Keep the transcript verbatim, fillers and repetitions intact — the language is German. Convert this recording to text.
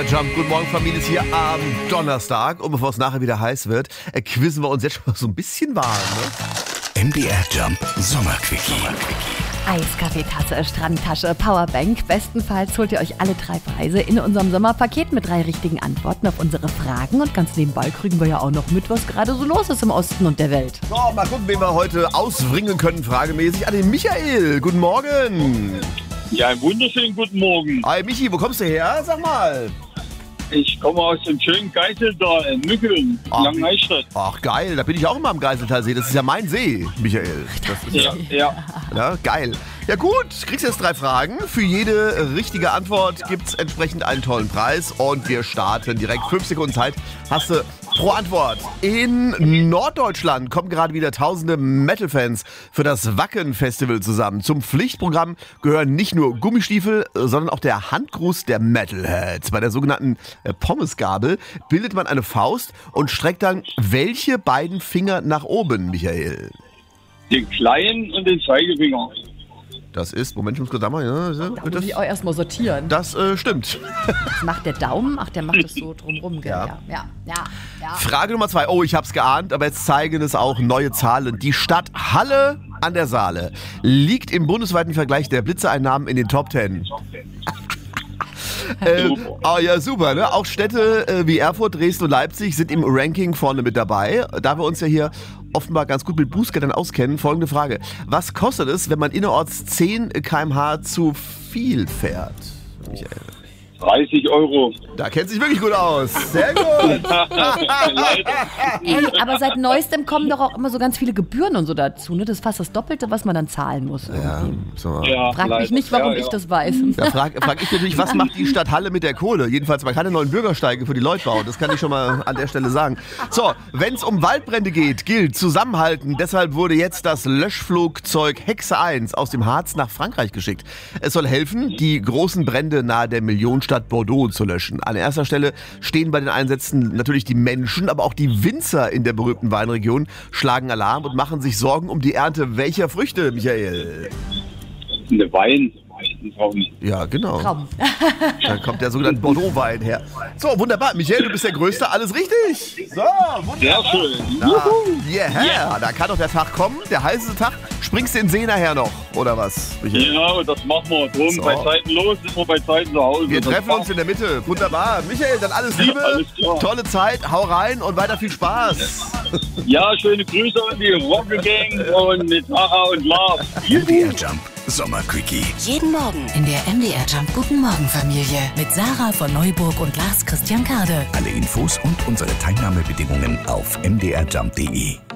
Jump. Guten Morgen, Familie, ist hier am Donnerstag. Und bevor es nachher wieder heiß wird, äh, quizzen wir uns jetzt schon mal so ein bisschen warm. Ne? M D R Jump Sommerquickie. Eiskaffeetasse, Strandtasche, Powerbank. Bestenfalls holt ihr euch alle drei Preise in unserem Sommerpaket mit drei richtigen Antworten auf unsere Fragen. Und ganz nebenbei kriegen wir ja auch noch mit, was gerade so los ist im Osten und der Welt. So, mal gucken, wen wir heute ausbringen können, fragemäßig. An den Michael. Guten Morgen. Ja, einen wunderschönen guten Morgen. Hi Michi, wo kommst du her? Sag mal. Ich komme aus dem schönen Geiseltal in Mückeln, Ach, Langeneistadt. Ach geil, da bin ich auch immer am Geiseltalsee. Das ist ja mein See, Michael. Das ist Ja, ja. ja geil. Ja gut, kriegst jetzt drei Fragen. Für jede richtige Antwort gibt es entsprechend einen tollen Preis. Und wir starten direkt. Fünf Sekunden Zeit hast du pro Antwort. In Norddeutschland kommen gerade wieder tausende Metal-Fans für das Wacken-Festival zusammen. Zum Pflichtprogramm gehören nicht nur Gummistiefel, sondern auch der Handgruß der Metalheads. Bei der sogenannten Pommesgabel bildet man eine Faust und streckt dann welche beiden Finger nach oben, Michael? Den kleinen und den Zeigefinger. Das ist, Moment, ich muss kurz sagen, ja, Da das, muss ich auch erstmal sortieren. das äh, stimmt. Was macht der Daumen? Ach, der macht das so drumrum, gell? Ja. Ja, ja, ja. ja. Frage Nummer zwei. Oh, ich hab's geahnt, aber jetzt zeigen es auch neue Zahlen. Die Stadt Halle an der Saale liegt im bundesweiten Vergleich der Blitzereinnahmen in den Top Ten. äh, oh ja, super, ne? Auch Städte äh, wie Erfurt, Dresden und Leipzig sind im Ranking vorne mit dabei. Da wir uns ja hier offenbar ganz gut mit Bußgeldern auskennen, folgende Frage. Was kostet es, wenn man innerorts zehn Kilometer pro Stunde zu viel fährt? Michael. dreißig Euro. Da kennt sich wirklich gut aus. Sehr gut. Ey, aber seit Neuestem kommen doch auch immer so ganz viele Gebühren und so dazu. Ne? Das ist fast das Doppelte, was man dann zahlen muss. Ja, so. Ja, Frag mich leider. nicht, warum ja, ich ja. das weiß. Da frage frag ich natürlich, was macht die Stadt Halle mit der Kohle? Jedenfalls, man kann keine neuen Bürgersteige für die Leute bauen. Das kann ich schon mal an der Stelle sagen. So, wenn es um Waldbrände geht, gilt zusammenhalten. Deshalb wurde jetzt das Löschflugzeug Hexe eins aus dem Harz nach Frankreich geschickt. Es soll helfen, die großen Brände nahe der Millionenstadt Bordeaux zu löschen. An erster Stelle stehen bei den Einsätzen natürlich die Menschen, aber auch die Winzer in der berühmten Weinregion schlagen Alarm und machen sich Sorgen um die Ernte welcher Früchte, Michael? Eine Wein. Trauben. Ja, genau. Traum. Da kommt der sogenannte Bordeaux-Wein her. So, wunderbar. Michael, du bist der Größte. Alles richtig. So, wunderbar. Sehr schön. Da, yeah, yeah. Da kann doch der Tag kommen, der heiße Tag. Springst du in den See nachher noch, oder was, Michael? Ja, das machen wir. Drum So. bei Zeiten los, sind wir bei Zeiten zu Hause. Wir Das treffen uns in der Mitte. Wunderbar. Michael, dann alles Liebe, alles klar. tolle Zeit, hau rein und weiter viel Spaß. Ja, schöne Grüße an die Rocket Gang und mit Sarah und Lars. M D R Jump Sommerquickie. Jeden Morgen in der M D R Jump Guten Morgen Familie mit Sarah von Neuburg und Lars Christian Kade. Alle Infos und unsere Teilnahmebedingungen auf m d r jump punkt d e.